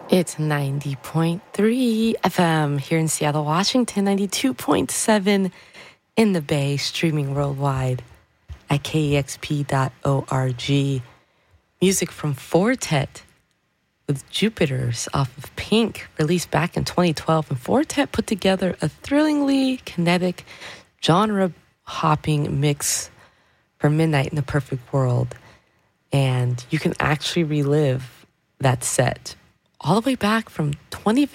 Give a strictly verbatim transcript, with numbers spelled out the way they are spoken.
It's ninety point three F M here in Seattle, Washington, ninety-two point seven in the Bay, streaming worldwide at K E X P dot org. Music from Fortet with Jupiters off of Pink, released back in twenty twelve. And Fortet put together a thrillingly kinetic, genre-hopping mix for Midnight in the Perfect World. And you can actually relive that set all the way back from twenty